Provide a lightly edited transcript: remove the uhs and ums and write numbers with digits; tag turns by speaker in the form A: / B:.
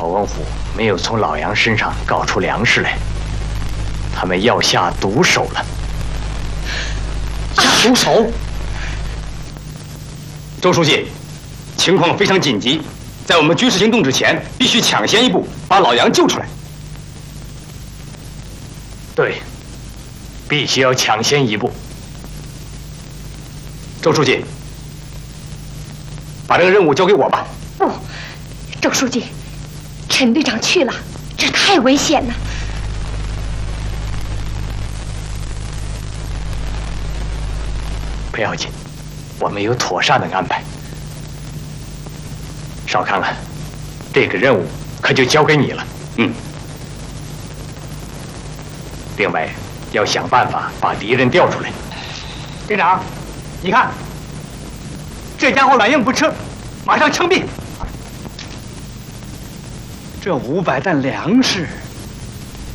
A: 陶王府没有从老杨身上搞出粮食来，他们要下毒手了。
B: 下毒手？周书记，情况非常紧急，在我们军事行动之前，必须抢先一步把老杨救出来。
A: 对，必须要抢先一步。
B: 周书记，把这个任务交给我吧。
C: 不，周书记，陈队长去了，这太危险了。
A: 不要紧，我们有妥善的安排。少康啊，这个任务可就交给你了。
B: 嗯。
A: 另外，要想办法把敌人调出来。
D: 队长，你看，这家伙软硬不吃，马上枪毙。这500担粮食。